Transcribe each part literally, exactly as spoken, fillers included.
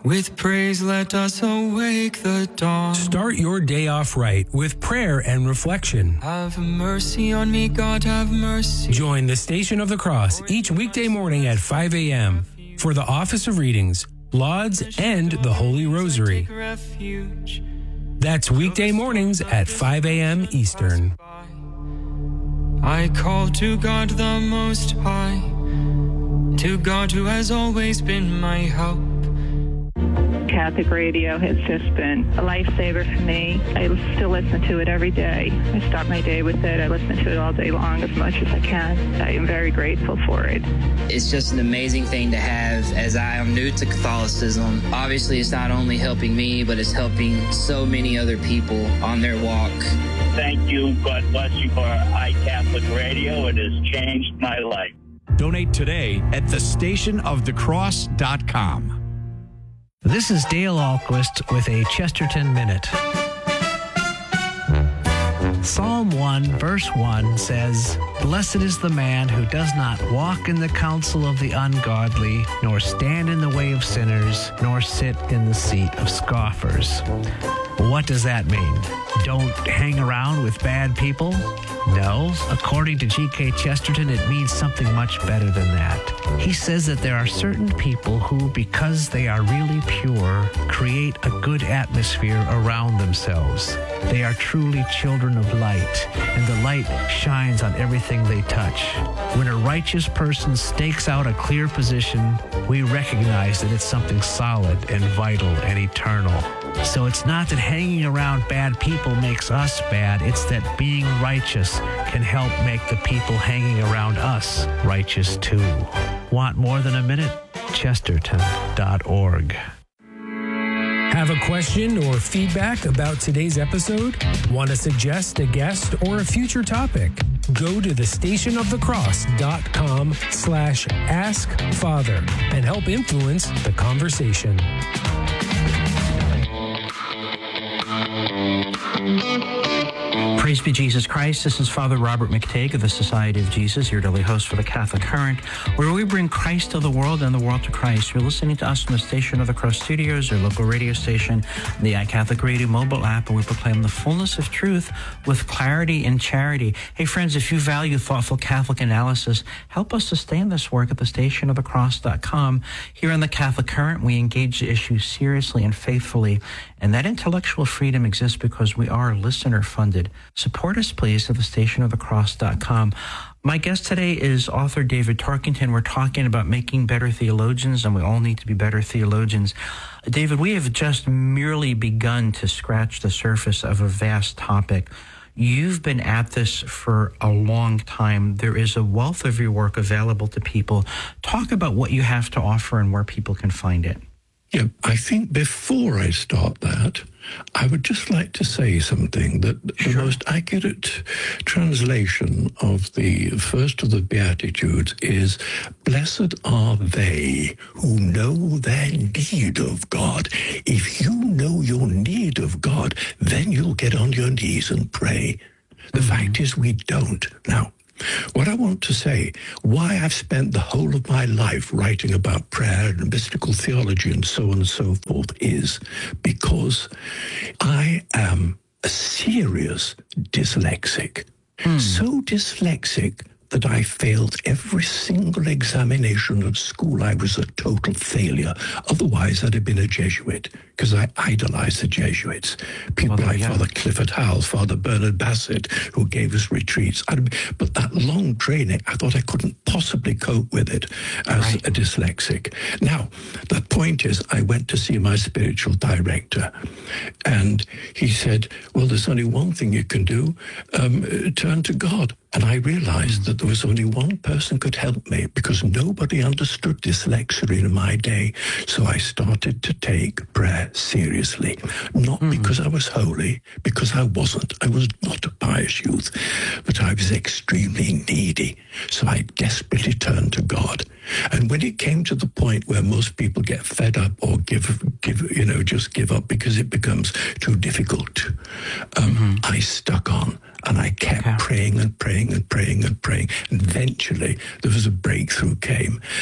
With praise, let us awake the dawn. Start your day off right with prayer and reflection. Have mercy on me, God, have mercy. Join the Station of the Cross each weekday morning at five a.m. for the Office of Readings, Lauds, and the Holy Rosary. That's weekday mornings at five a.m. Eastern. I call to God the Most High, to God who has always been my help. Catholic radio has just been a lifesaver for me. I still listen to it every day. I start my day with it. I listen to it all day long as much as I can. I am very grateful for it. It's just an amazing thing to have, as I am new to Catholicism. Obviously, it's not only helping me, but it's helping so many other people on their walk. Thank you. God bless you for iCatholic Radio. It has changed my life. Donate today at the station of the cross dot com. This is Dale Ahlquist with a Chesterton Minute. Psalm one, verse one says, "Blessed is the man who does not walk in the counsel of the ungodly, nor stand in the way of sinners, nor sit in the seat of scoffers." What does that mean? Don't hang around with bad people? No. According to G K Chesterton, it means something much better than that. He says that there are certain people who, because they are really pure, create a good atmosphere around themselves. They are truly children of light, and the light shines on everything they touch. When a righteous person stakes out a clear position, we recognize that it's something solid and vital and eternal. So it's not that hanging around bad people makes us bad, it's that being righteous can help make the people hanging around us righteous too. Want more than a minute? Chesterton dot org. Have a question or feedback about today's episode? Want to suggest a guest or a future topic? Go to the station of the cross dot com slash ask father and help influence the conversation. Praise be Jesus Christ. This is Father Robert McTague of the Society of Jesus, your daily host for the Catholic Current, where we bring Christ to the world and the world to Christ. You're listening to us from the Station of the Cross Studios, your local radio station, the iCatholic Radio mobile app, and we proclaim the fullness of truth with clarity and charity. Hey, friends, if you value thoughtful Catholic analysis, help us sustain this work at the station of the cross dot com. Here on the Catholic Current, we engage the issue seriously and faithfully, and that intellectual freedom exists because we are listener-funded. Support us, please, at the station of the cross dot com. My guest today is author David Tarkington. We're talking about making better theologians, and we all need to be better theologians. David, we have just merely begun to scratch the surface of a vast topic. You've been at this for a long time. There is a wealth of your work available to people. Talk about what you have to offer and where people can find it. Yeah, I think before I start that, I would just like to say something, that sure. The most accurate translation of the first of the Beatitudes is, "Blessed are they who know their need of God." If you know your need of God, then you'll get on your knees and pray. The mm-hmm. fact is we don't. Now, what I want to say, why I've spent the whole of my life writing about prayer and mystical theology and so on and so forth, is because I am a serious dyslexic. Hmm. So dyslexic that I failed every single examination at school. I was a total failure. Otherwise, I'd have been a Jesuit, because I idolized the Jesuits. People well, like yeah. Father Clifford Howell, Father Bernard Bassett, who gave us retreats. I'd, but that long training, I thought I couldn't possibly cope with it as right. a dyslexic. Now, the point is, I went to see my spiritual director, and he said, well, there's only one thing you can do, um, turn to God. And I realized that there was only one person could help me, because nobody understood dyslexia in my day. So I started to take prayer seriously, not mm-hmm. because I was holy, because I wasn't. I was not a pious youth, but I was extremely needy. So I desperately turned to God. And when it came to the point where most people get fed up or give, give, you know, just give up because it becomes too difficult, um, mm-hmm. I stuck on. And I kept okay. praying and praying and praying and praying. And eventually, there was a breakthrough came.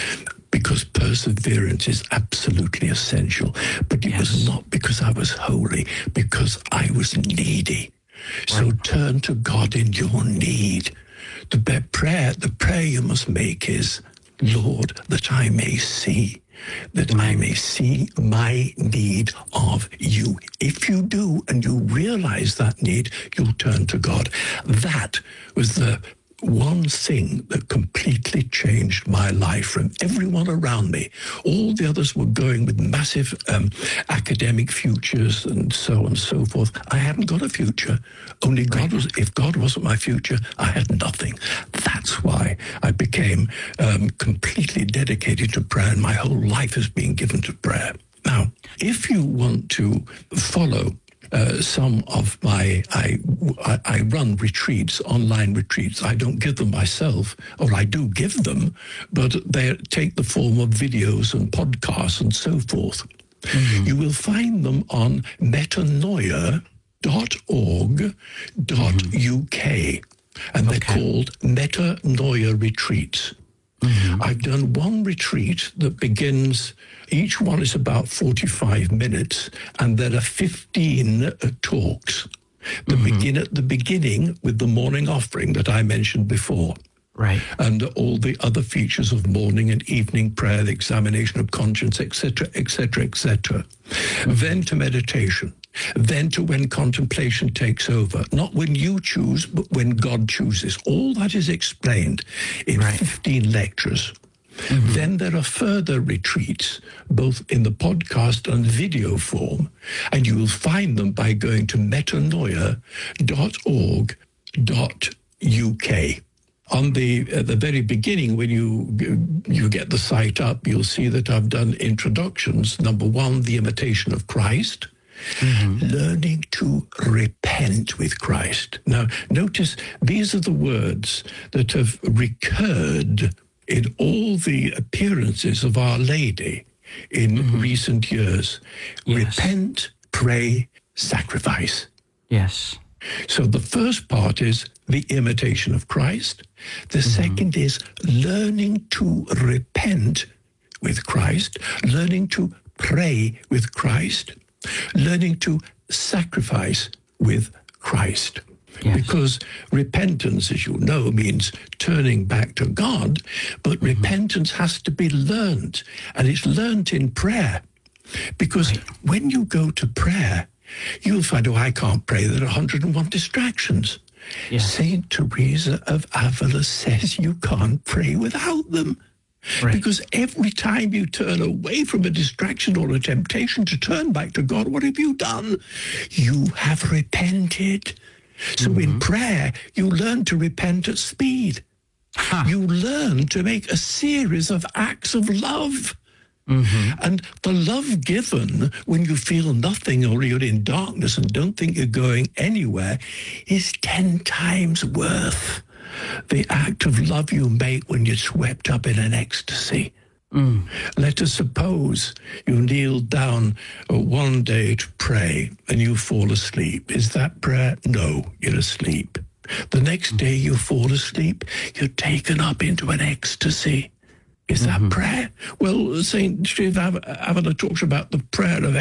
because perseverance is absolutely essential. But it yes. was not because I was holy, because I was needy. Right. So turn to God in your need. The prayer, the prayer you must make is, Lord, that I may see, that I may see my need of you. If you do and you realize that need, you'll turn to God. That was the one thing that completely changed my life from everyone around me. All the others were going with massive um, academic futures and so on and so forth. I hadn't got a future. Only God was, if God wasn't my future, I had nothing. That's why I became um, completely dedicated to prayer, and my whole life has been given to prayer. Now, if you want to follow Uh, some of my, I, I, I run retreats, online retreats. I don't give them myself, or I do give them, but they take the form of videos and podcasts and so forth. Mm-hmm. You will find them on metanoia dot org dot U K, and they're okay. called Metanoia Retreats. Mm-hmm. I've done one retreat that begins, each one is about forty-five minutes, and there are fifteen uh, talks that mm-hmm. begin at the beginning with the morning offering that I mentioned before. Right. And all the other features of morning and evening prayer, the examination of conscience, et cetera, et cetera, et cetera. Mm-hmm. Then to meditation. Then to when contemplation takes over. Not when you choose, but when God chooses. All that is explained in right. fifteen lectures. Mm-hmm. Then there are further retreats, both in the podcast and video form, and you will find them by going to metanoia dot org dot U K. On the at the very beginning, when you you get the site up, you'll see that I've done introductions. Number one, the imitation of Christ. Mm-hmm. Learning to repent with Christ. Now, notice these are the words that have recurred in all the appearances of Our Lady in mm-hmm. recent years. Yes. Repent, pray, sacrifice. Yes. So the first part is the imitation of Christ. The mm-hmm. second is learning to repent with Christ, learning to pray with Christ, learning to sacrifice with Christ. Yes. Because repentance, as you know, means turning back to God, but mm-hmm. repentance has to be learned, and it's learned in prayer. Because right. when you go to prayer, you'll find, oh, I can't pray. There are one hundred and one distractions. Yes. Saint Teresa of Avila says you can't pray without them. Right. Because every time you turn away from a distraction or a temptation to turn back to God, what have you done? You have repented. So mm-hmm. in prayer, you learn to repent at speed. Huh. You learn to make a series of acts of love. Mm-hmm. And the love given when you feel nothing or you're in darkness and don't think you're going anywhere is ten times worth the act of love you make when you're swept up in an ecstasy. Mm. Let us suppose you kneel down one day to pray and you fall asleep. Is that prayer? No, you're asleep. The next day you fall asleep, you're taken up into an ecstasy. Is that mm-hmm. prayer? Well, Saint Avila talks about the prayer of